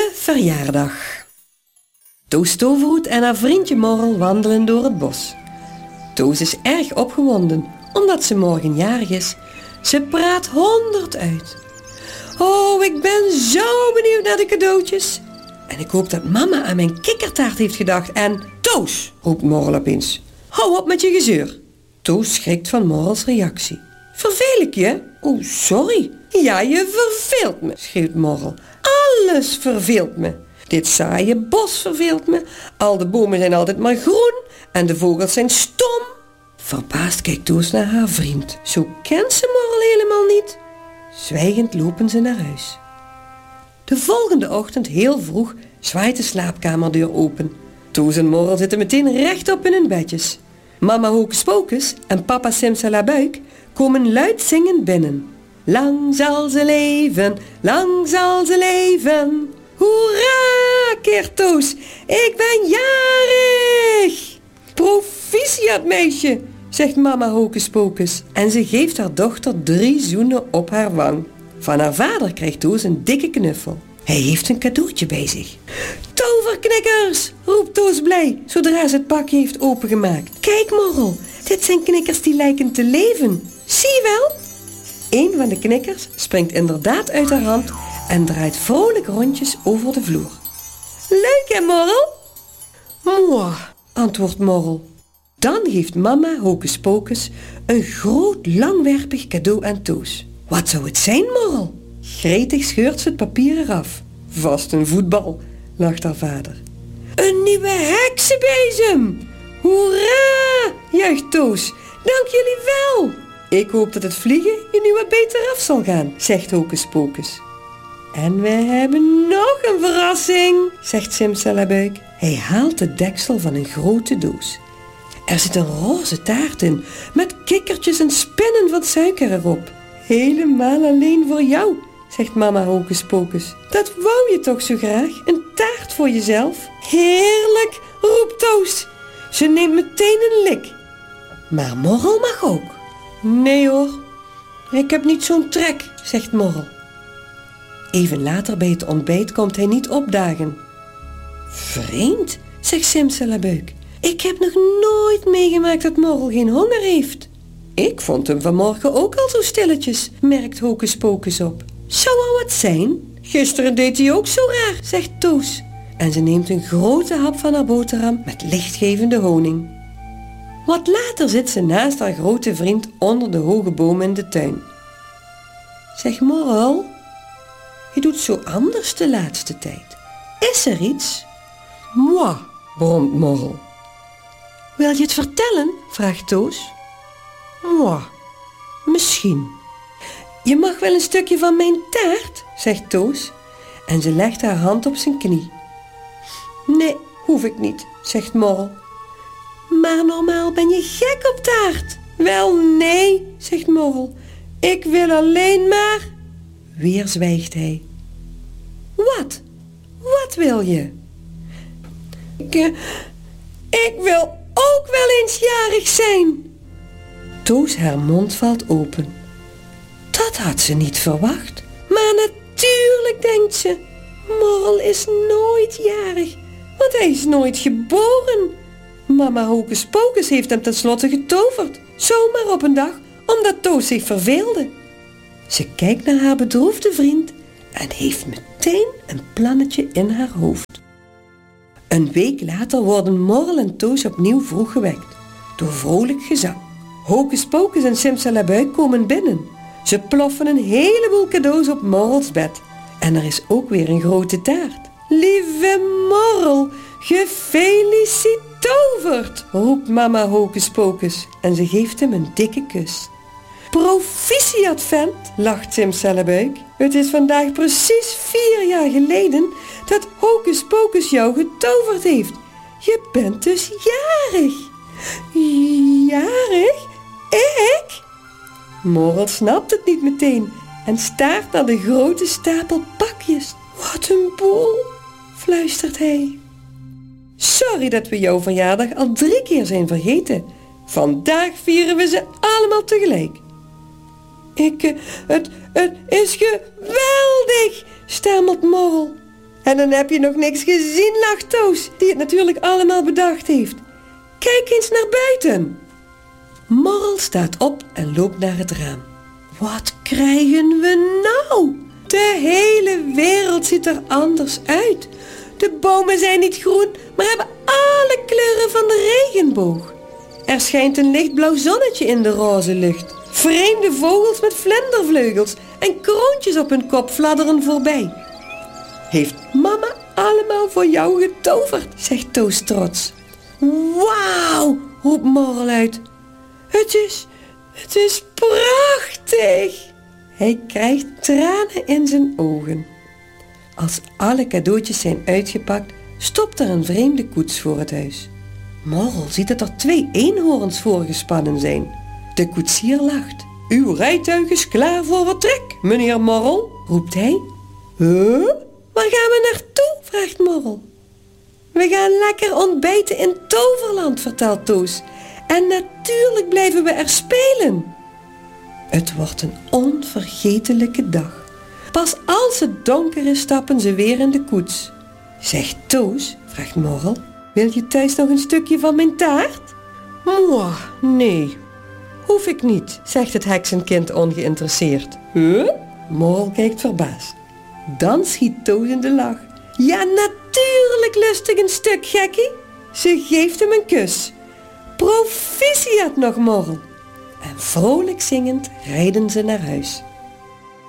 verjaardag. Toos Toverhoed en haar vriendje Morrel wandelen door het bos. Toos is erg opgewonden, omdat ze morgen jarig is. Ze praat 100 uit. Oh, ik ben zo benieuwd naar de cadeautjes. En ik hoop dat mama aan mijn kikkertaart heeft gedacht. En Toos, roept Morrel opeens. Hou op met je gezeur. Toos schrikt van Morrels reactie. Verveel ik je? Oh, sorry. Ja, je verveelt me, schreeuwt Morrel. Alles verveelt me. Dit saaie bos verveelt me. Al de bomen zijn altijd maar groen en de vogels zijn stom. Verbaasd kijkt Toos naar haar vriend. Zo kent ze Morrel helemaal niet. Zwijgend lopen ze naar huis. De volgende ochtend heel vroeg zwaait de slaapkamerdeur open. Toos en Morrel zitten meteen rechtop in hun bedjes. Mama Hocus Pocus en papa Simsalabuk komen luid zingend binnen. Lang zal ze leven, lang zal ze leven. Hoera, keert Toos, ik ben jarig. Proficiat meisje, zegt mama Hocus Pocus. En ze geeft haar dochter 3 zoenen op haar wang. Van haar vader krijgt Toos een dikke knuffel. Hij heeft een cadeautje bij zich. Toverknikkers, roept Toos blij, zodra ze het pakje heeft opengemaakt. Kijk Morrel, dit zijn knikkers die lijken te leven. Zie je wel? Een van de knikkers springt inderdaad uit haar hand en draait vrolijk rondjes over de vloer. Leuk hè Morrel? Mwah, antwoordt Morrel. Dan geeft mama Hocus Pocus een groot langwerpig cadeau aan Toos. Wat zou het zijn, Morrel? Gretig scheurt ze het papier eraf. Vast een voetbal, lacht haar vader. Een nieuwe heksenbezem! Hoera, juicht Toos. Dank jullie wel. Ik hoop dat het vliegen je nu wat beter af zal gaan, zegt Hocus Pocus. En we hebben nog een verrassing, zegt Simsalabuk. Hij haalt het deksel van een grote doos. Er zit een roze taart in, met kikkertjes en spinnen van suiker erop. Helemaal alleen voor jou, zegt mama Hocus Pocus. Dat wou je toch zo graag, een taart voor jezelf? Heerlijk, roept Toos. Ze neemt meteen een lik. Maar Morrel mag ook. Nee hoor, ik heb niet zo'n trek, zegt Morrel. Even later bij het ontbijt komt hij niet opdagen. Vreemd, zegt Simsalabuk. Ik heb nog nooit meegemaakt dat Morrel geen honger heeft. Ik vond hem vanmorgen ook al zo stilletjes, merkt Hocus Pocus op. Zou er wat zijn? Gisteren deed hij ook zo raar, zegt Toos. En ze neemt een grote hap van haar boterham met lichtgevende honing. Wat later zit ze naast haar grote vriend onder de hoge boom in de tuin. Zeg Morrel, je doet zo anders de laatste tijd. Is er iets? Moi, bromt Morrel. Wil je het vertellen? Vraagt Toos. Moi, misschien. Je mag wel een stukje van mijn taart, zegt Toos. En ze legt haar hand op zijn knie. Nee, hoef ik niet, zegt Morrel. Maar normaal ben je gek op taart. Wel nee, zegt Morrel. Ik wil alleen maar... Weer zwijgt hij. Wat? Wat wil je? Ik wil ook wel eens jarig zijn. Toos haar mond valt open. Dat had ze niet verwacht. Maar natuurlijk, denkt ze. Morrel is nooit jarig, want hij is nooit geboren. Mama Hocus Pocus heeft hem tenslotte getoverd. Zomaar op een dag, omdat Toos zich verveelde. Ze kijkt naar haar bedroefde vriend en heeft meteen een plannetje in haar hoofd. Een week later worden Morrel en Toos opnieuw vroeg gewekt, door vrolijk gezang. Hocus Pocus en Simsalabuk komen binnen. Ze ploffen een heleboel cadeaus op Morrels bed. En er is ook weer een grote taart. Lieve Morrel, gefeliciteerd, roept mama Hocus Pocus en ze geeft hem een dikke kus. Proficiat, vent, lacht Simsalabuk. Het is vandaag precies 4 jaar geleden dat Hocus Pocus jou getoverd heeft. Je bent dus jarig. Jarig? Ik? Morrel snapt het niet meteen en staart naar de grote stapel pakjes. Wat een boel, fluistert hij. Sorry dat we jouw verjaardag al 3 keer zijn vergeten. Vandaag vieren we ze allemaal tegelijk. Het is geweldig, stamelt Morrel. En dan heb je nog niks gezien, lacht Toos, die het natuurlijk allemaal bedacht heeft. Kijk eens naar buiten. Morrel staat op en loopt naar het raam. Wat krijgen we nou? De hele wereld ziet er anders uit. De bomen zijn niet groen, maar hebben alle kleuren van de regenboog. Er schijnt een lichtblauw zonnetje in de roze lucht. Vreemde vogels met vlendervleugels en kroontjes op hun kop fladderen voorbij. Heeft mama allemaal voor jou getoverd, zegt Toos trots. Wauw, roept Morrel uit. Het is prachtig. Hij krijgt tranen in zijn ogen. Als alle cadeautjes zijn uitgepakt, stopt er een vreemde koets voor het huis. Morrel ziet dat er 2 eenhoorns voorgespannen zijn. De koetsier lacht. Uw rijtuig is klaar voor vertrek, meneer Morrel, roept hij. Huh? Waar gaan we naartoe? Vraagt Morrel. We gaan lekker ontbijten in Toverland, vertelt Toos. En natuurlijk blijven we er spelen. Het wordt een onvergetelijke dag. Pas als het donker is, stappen ze weer in de koets. Zegt Toos, vraagt Morrel, wil je thuis nog een stukje van mijn taart? Mwah, nee, hoef ik niet, zegt het heksenkind ongeïnteresseerd. Huh? Morrel kijkt verbaasd. Dan schiet Toos in de lach. Ja, natuurlijk lust ik een stuk, gekkie. Ze geeft hem een kus. Proficiat nog, Morrel. En vrolijk zingend rijden ze naar huis.